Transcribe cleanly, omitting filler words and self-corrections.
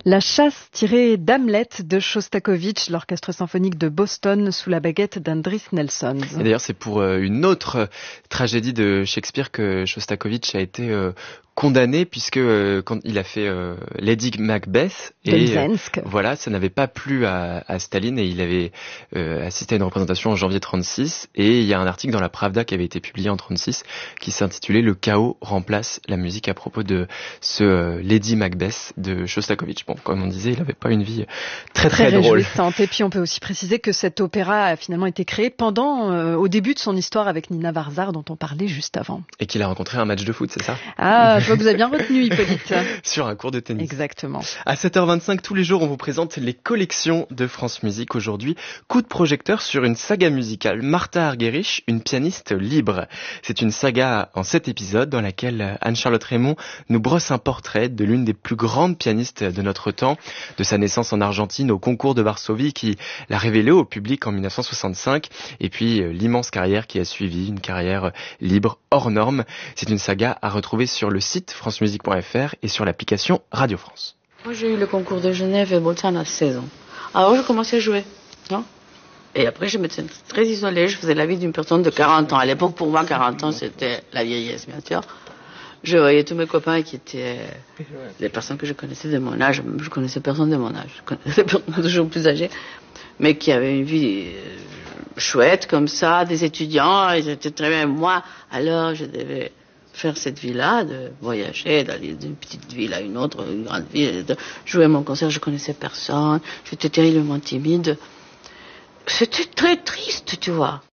La chasse tirée d'Hamlet de Shostakovich, l'orchestre symphonique de Boston sous la baguette d'Andris Nelson. Et d'ailleurs, c'est pour une autre tragédie de Shakespeare que Shostakovich a été condamné, puisque quand il a fait Lady Macbeth, et voilà, ça n'avait pas plu à Staline, et il avait assisté à une représentation en janvier 36, et il y a un article dans la Pravda qui avait été publié en 36 qui s'intitulait Le chaos remplace la musique, à propos de ce Lady Macbeth de Shostakovich. Bon, comme on disait, il n'avait pas une vie très drôle. Réjouissante. Et puis on peut aussi préciser que cet opéra a finalement été créé au début de son histoire avec Nina Varzar, dont on parlait juste avant. Et qu'il a rencontré un match de foot, c'est ça? Ah, je vois que vous avez bien retenu, Hippolyte. Sur un cours de tennis. Exactement. À 7h25, tous les jours, on vous présente les collections de France Musique. Aujourd'hui, coup de projecteur sur une saga musicale. Martha Argerich, une pianiste libre. C'est une saga en 7 épisodes dans laquelle Anne-Charlotte Raymond nous brosse un portrait de l'une des plus grandes pianistes de notre temps, de sa naissance en Argentine au concours de Varsovie qui l'a révélée au public en 1965, et puis l'immense carrière qui a suivi, une carrière libre, hors norme. C'est une saga à retrouver sur le site francemusique.fr et sur l'application Radio France. Moi, j'ai eu le concours de Genève et Bolzano à 16 ans. Alors, je commençais à jouer, non? Et après, je m'étais très isolée. Je faisais la vie d'une personne de 40 ans. À l'époque, pour moi, 40 ans, c'était la vieillesse, bien sûr. Je voyais tous mes copains qui étaient des personnes que je connaissais de mon âge. Je connaissais personne de mon âge. Je connaissais personne toujours plus âgé, mais qui avait une vie chouette comme ça, des étudiants. Ils étaient très bien. Moi, alors, je devais faire cette vie-là, de voyager, d'aller d'une petite ville à une autre, une grande ville, de jouer mon concert. Je connaissais personne. J'étais terriblement timide. C'était très triste, tu vois.